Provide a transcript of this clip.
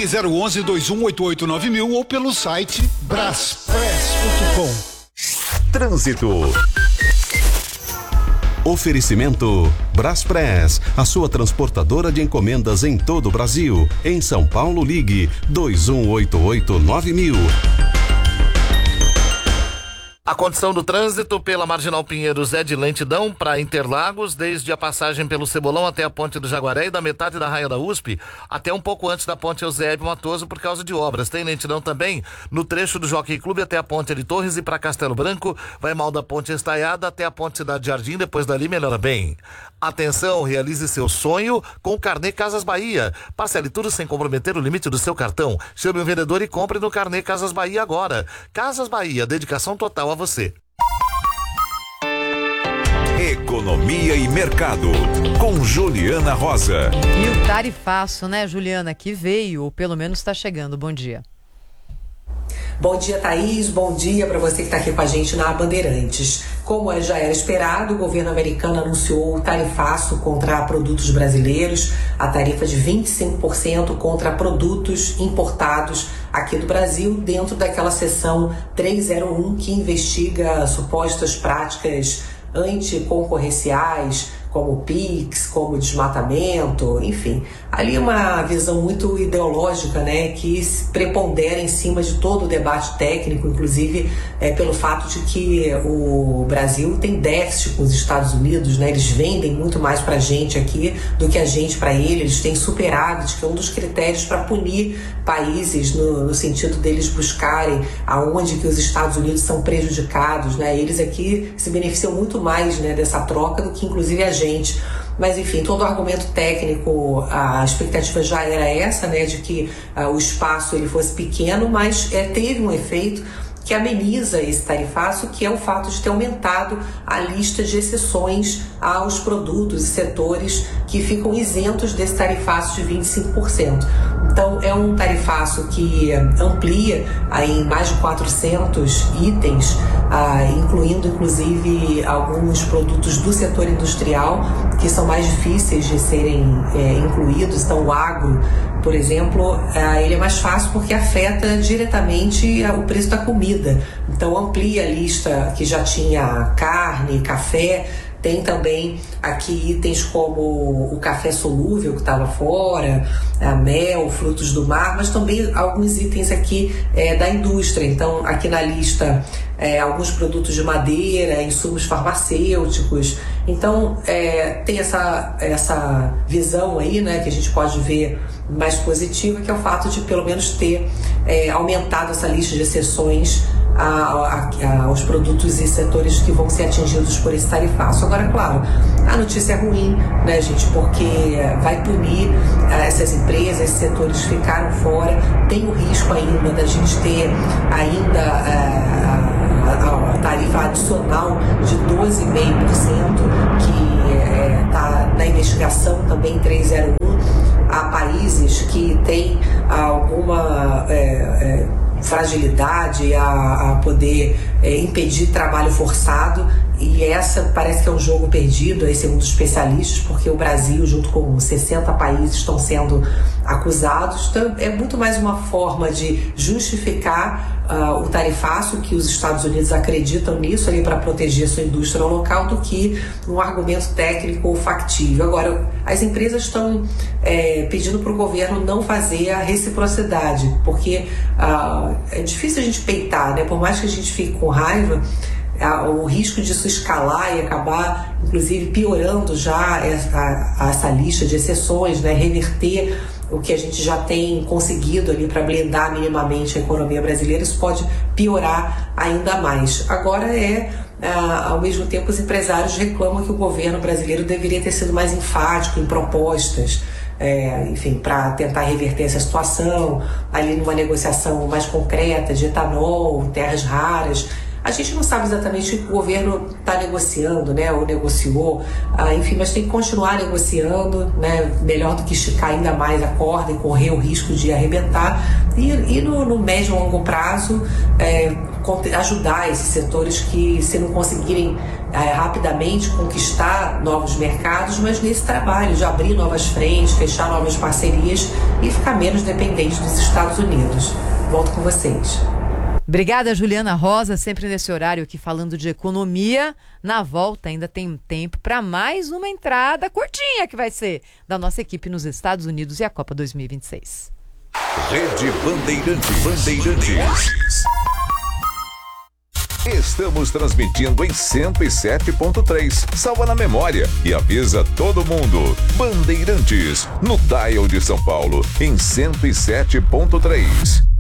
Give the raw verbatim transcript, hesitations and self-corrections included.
Ligue zero onze, dois um oito oito, nove mil ou pelo site braspress ponto com. Trânsito. Oferecimento Braspress, a sua transportadora de encomendas em todo o Brasil. Em São Paulo, ligue dois um oito oito, nove mil. A condição do trânsito pela Marginal Pinheiros é de lentidão para Interlagos, desde a passagem pelo Cebolão até a Ponte do Jaguaré e da metade da Raia da U S P até um pouco antes da Ponte Eusébio Matoso por causa de obras. Tem lentidão também no trecho do Jockey Clube até a Ponte de Torres e para Castelo Branco. Vai mal da Ponte Estaiada até a Ponte Cidade Jardim, depois dali melhora bem. Atenção, realize seu sonho com o Carnê Casas Bahia. Parcele tudo sem comprometer o limite do seu cartão. Chame o vendedor e compre no Carnê Casas Bahia agora. Casas Bahia, dedicação total a você. Economia e Mercado, com Juliana Rosa. E o tarifaço, né, Juliana, que veio, ou pelo menos está chegando. Bom dia. Bom dia, Thaís. Bom dia para você que está aqui com a gente na Bandeirantes. Como já era esperado, o governo americano anunciou o tarifaço contra produtos brasileiros, a tarifa de vinte e cinco por cento contra produtos importados aqui do Brasil, dentro daquela seção trezentos e um que investiga supostas práticas anticoncorrenciais, como o Pix, como o desmatamento, enfim. Ali é uma visão muito ideológica, né, que se prepondera em cima de todo o debate técnico, inclusive é, pelo fato de que o Brasil tem déficit com os Estados Unidos, né, eles vendem muito mais para a gente aqui do que a gente para eles, eles têm superávit, que é um dos critérios para punir países no, no sentido deles buscarem aonde que os Estados Unidos são prejudicados, né, eles aqui se beneficiam muito mais, né, dessa troca do que inclusive a gente. Mas enfim, todo o argumento técnico, a expectativa já era essa, né, de que uh, o espaço ele fosse pequeno, mas é, teve um efeito que ameniza esse tarifaço, que é o fato de ter aumentado a lista de exceções aos produtos e setores que ficam isentos desse tarifaço de vinte e cinco por cento. Então, é um tarifaço que amplia aí em mais de quatrocentos itens, ah, incluindo inclusive alguns produtos do setor industrial que são mais difíceis de serem é, incluídos. Então, o agro, por exemplo, ah, ele é mais fácil porque afeta diretamente o preço da comida. Então, amplia a lista que já tinha carne, café. Tem também aqui itens como o café solúvel que estava fora, a mel, frutos do mar, mas também alguns itens aqui é, da indústria. Então, aqui na lista, é, alguns produtos de madeira, insumos farmacêuticos. Então, é, tem essa, essa visão aí, né, que a gente pode ver mais positiva, que é o fato de pelo menos ter é, aumentado essa lista de exceções A, a, a, aos produtos e setores que vão ser atingidos por esse tarifaço. Agora, claro, a notícia é ruim, né, gente, porque vai punir uh, essas empresas, esses setores ficaram fora. Tem o risco ainda da gente ter ainda uh, a, a tarifa adicional de doze vírgula cinco por cento que está uh, na investigação também trezentos e um. Há países que têm alguma uh, uh, fragilidade a, a poder é, impedir trabalho forçado, e essa parece que é um jogo perdido, aí, segundo especialistas, porque o Brasil, junto com sessenta países, estão sendo acusados. Então, é muito mais uma forma de justificar uh, o tarifaço, que os Estados Unidos acreditam nisso ali para proteger a sua indústria local, do que um argumento técnico ou factível. Agora, as empresas estão é, pedindo para o governo não fazer a reciprocidade, porque uh, é difícil a gente peitar, né? Por mais que a gente fique com raiva, o risco disso escalar e acabar, inclusive, piorando já essa, essa lista de exceções, né? Reverter o que a gente já tem conseguido ali para blindar minimamente a economia brasileira, isso pode piorar ainda mais. Agora é, ah, ao mesmo tempo, os empresários reclamam que o governo brasileiro deveria ter sido mais enfático em propostas, É, enfim, para tentar reverter essa situação, ali numa negociação mais concreta de etanol, terras raras. A gente não sabe exatamente o que o governo está negociando, né, ou negociou, ah, enfim, mas tem que continuar negociando, né, melhor do que esticar ainda mais a corda e correr o risco de arrebentar, e, e no, no médio e longo prazo é, ajudar esses setores que, se não conseguirem é, rapidamente conquistar novos mercados, mas nesse trabalho de abrir novas frentes, fechar novas parcerias, e ficar menos dependente dos Estados Unidos. Volto com vocês. Obrigada, Juliana Rosa, sempre nesse horário aqui falando de economia. Na volta ainda tem tempo para mais uma entrada curtinha que vai ser da nossa equipe nos Estados Unidos e a Copa dois mil e vinte e seis. Rede Bandeirantes. Bandeirantes. Estamos transmitindo em cento e sete ponto três. Salva na memória e avisa todo mundo. Bandeirantes, no dial de São Paulo, em cento e sete ponto três.